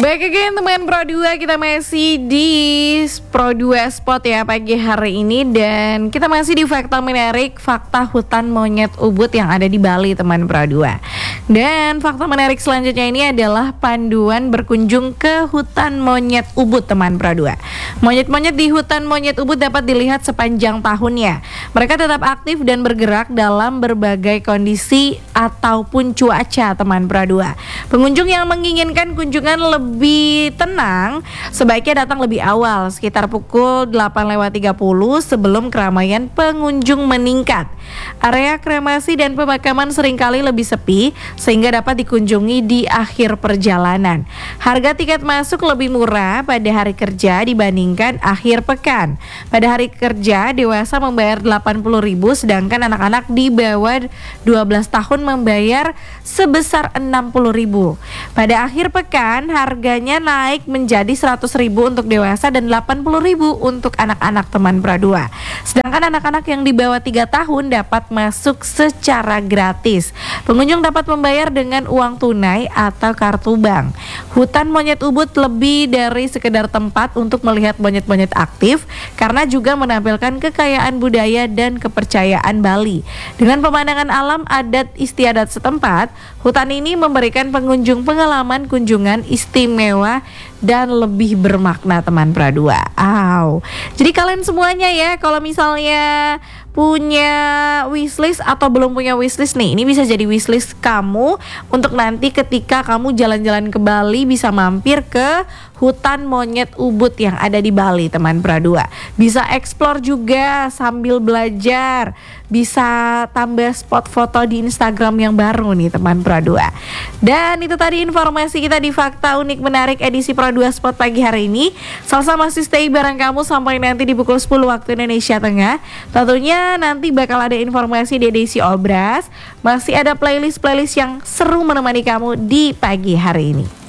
Baik again teman Pro 2, kita masih di Pro 2 Spot ya pagi hari ini. Dan kita masih di fakta menarik, fakta hutan monyet Ubud yang ada di Bali teman Pro 2. Dan fakta menarik selanjutnya ini adalah panduan berkunjung ke hutan monyet Ubud teman Pro 2. Monyet-monyet di hutan monyet Ubud dapat dilihat sepanjang tahunnya. Mereka tetap aktif dan bergerak dalam berbagai kondisi ataupun cuaca teman Pro 2. Pengunjung yang menginginkan kunjungan lebih tenang sebaiknya datang lebih awal, sekitar pukul 8.30 sebelum keramaian pengunjung meningkat. Area kremasi dan pemakaman seringkali lebih sepi sehingga dapat dikunjungi di akhir perjalanan. Harga tiket masuk lebih murah pada hari kerja dibandingkan akhir pekan. Pada hari kerja dewasa membayar 80.000 sedangkan anak-anak di bawah 12 tahun membayar sebesar 60.000. Pada akhir pekan harganya naik menjadi 100.000 untuk dewasa dan 80.000 untuk anak-anak teman Pro 2. Sedangkan anak-anak yang di bawah 3 tahun dapat masuk secara gratis. Pengunjung dapat membayar dengan uang tunai atau kartu bank. Hutan monyet Ubud lebih dari sekedar tempat untuk melihat monyet-monyet aktif karena juga menampilkan kekayaan budaya dan kepercayaan Bali. Dengan pemandangan alam adat istiadat setempat, hutan ini memberikan pengunjung pengalaman kunjungan istimewa dan lebih bermakna teman Pro 2. Jadi kalian semuanya ya, kalau misalnya punya wishlist atau belum punya wishlist nih, ini bisa jadi wishlist kamu untuk nanti ketika kamu jalan-jalan ke Bali bisa mampir ke hutan monyet Ubud yang ada di Bali teman Pro 2. Bisa explore juga sambil belajar, bisa tambah spot foto di Instagram yang baru nih teman Pro 2. Dan itu tadi informasi kita di Fakta Unik Menarik edisi Pro 2 Spot pagi hari ini. Salsa masih stay bareng kamu sampai nanti di pukul 10 waktu Indonesia Tengah. Tentunya nanti bakal ada informasi di edisi Obras. Masih ada playlist yang seru menemani kamu di pagi hari ini.